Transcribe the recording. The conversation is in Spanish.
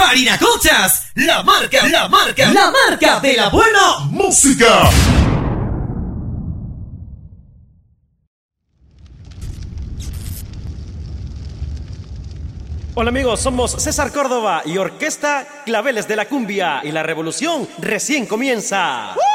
Parinacochas, la marca de la buena música. Hola amigos, somos César Córdoba y Orquesta Claveles de la Cumbia y la revolución recién comienza.